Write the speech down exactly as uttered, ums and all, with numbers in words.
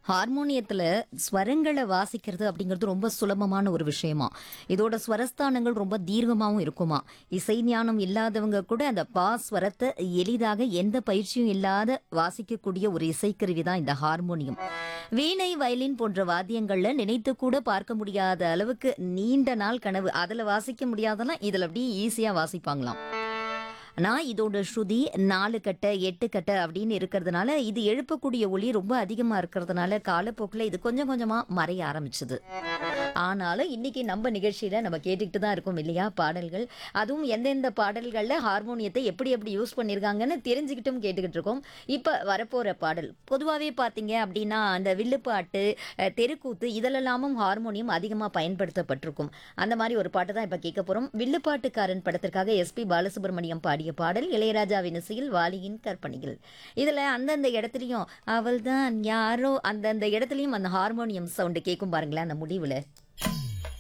ஹார்மோனியத்துல ஸ்வரங்கள வாசிக்கிறது அப்படிங்கிறது ரொம்ப சுலபமான ஒரு விஷயமா. இதோட ஸ்வரஸ்தானங்கள் ரொம்ப தீர்க்கமாவும் இருக்குமா. இசை ஞானம் இல்லாதவங்க கூட அந்த பா ஸ்வரத்த எளிதாக எந்த பயிற்சியும் இல்லாத வாசிக்கக்கூடிய ஒரு இசைக்கருவி தான் இந்த ஹார்மோனியம். வீணை, வயலின் போன்ற வாத்தியங்கள்ல நினைத்து கூட பார்க்க முடியாத அளவுக்கு நீண்ட நாள் கனவு. அதுல வாசிக்க முடியாதெல்லாம் இதுல அப்படியே ஈஸியா வாசிப்பாங்களாம். நான் இதோட ஸ்ருதி நாலு கட்ட, எட்டு கட்ட அப்படின்னு இருக்கிறதுனால, இது எழுப்பக்கூடிய ஒலி ரொம்ப அதிகமா இருக்கிறதுனால, காலப்போக்குல இது கொஞ்சம் கொஞ்சமா மறைய ஆரம்பிச்சது. ஆனாலும் இன்னைக்கு நம்ம நிகழ்ச்சியில நம்ம கேட்டுக்கிட்டு தான் இருக்கோம் இல்லையா பாடல்கள். அதுவும் எந்தெந்த பாடல்கள்ல ஹார்மோனியத்தை எப்படி எப்படி யூஸ் பண்ணியிருக்காங்கன்னு தெரிஞ்சுக்கிட்டும் கேட்டுக்கிட்டு இருக்கோம். இப்ப வரப்போற பாடல் பொதுவாவே பார்த்தீங்க அப்படின்னா, அந்த வில்லுப்பாட்டு, அ தெருக்கூத்து இதிலெல்லாமும் ஹார்மோனியம் அதிகமா பயன்படுத்தப்பட்டிருக்கும். அந்த மாரி ஒரு பாட்டு தான் இப்ப கேட்க போறோம். வில்லுப்பாட்டுக்காரன் படத்திற்காக எஸ்பி பாலசுப்ரமணியம் பாடிய பாடல் இளையராஜாவின் இசையில் வாலியின் கற்பனையில். இதுல அந்தந்த இடத்துலயும் அவள்தான் யாரோ அந்தந்த இடத்துலயும் அந்த ஹார்மோனியம் சவுண்ட் கேட்கும் பாருங்களேன் அந்த முடிவுல.